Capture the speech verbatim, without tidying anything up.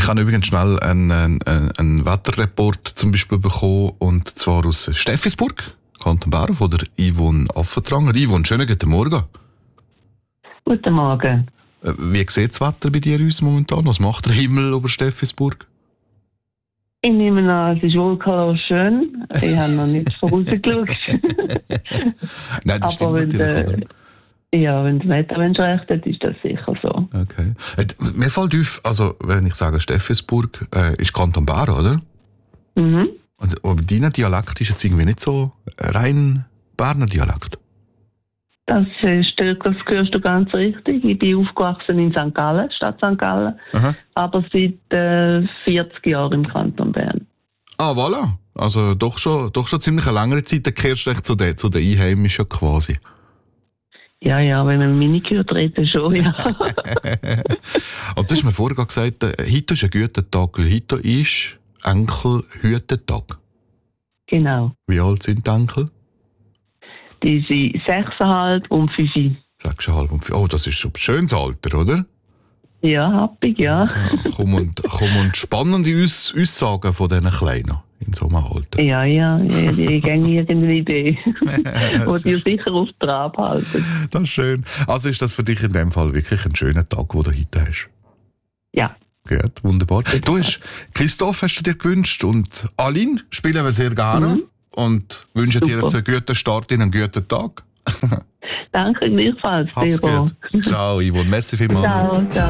Ich habe übrigens schnell einen, einen, einen Wetterreport zum Beispiel bekommen, und zwar aus Steffisburg, Kanton Bern, von der Yvonne Affentranger. Yvonne, schönen guten Morgen. Guten Morgen. Wie sieht das Wetter bei dir aus momentan? Was macht der Himmel über Steffisburg? Ich nehme an, es ist wohl schön. Ich habe noch nicht vorausgeschaut. Nein, das stimmt Aber wenn, natürlich. der, ja, wenn das Wetter recht hat, ist das sicher so. Okay. Mir fällt auf, also wenn ich sage Steffisburg, äh, ist Kanton Bern, oder? Mhm. Und, aber dein Dialekt ist jetzt irgendwie nicht so rein Berner Dialekt. Das, ist, das hörst du ganz richtig. Ich bin aufgewachsen in Sankt Gallen, Stadt Sankt Gallen, Aha. aber seit äh, vierzig Jahren im Kanton Bern. Ah, voilà. Also doch schon, doch schon ziemlich eine längere Zeit, dann kehrst du echt zu den, zu den Einheimischen quasi. Ja, ja, wenn man meine gehört reden, schon, ja. Und du hast mir vorher gesagt, äh, heute ist ein guter Tag, weil heute ist Enkelhütetag. Genau. Wie alt sind die Enkel? Die sind sechseinhalb und fünf. Sechseinhalb und fünf. Oh, das ist ein schönes Alter, oder? Ja, happig, ja. Ja, komm und, komm und spannende Aus- Aussagen von diesen Kleinen in so einem Alter. Ja, ja, ja, die gehen irgendeine Idee, die dir sicher auf Trab halten. Das ist schön. Also ist das für dich in dem Fall wirklich ein schöner Tag, den du heute hast? Ja. Gut, wunderbar. Du hast, Christoph hast du dir gewünscht, und Aline spielen wir sehr gerne, mhm. und wünschen dir jetzt einen guten Start in einen guten Tag. Danke, gleichfalls. Hab's gut. Ciao, Yvonne. Merci vielmals. Ciao, ciao.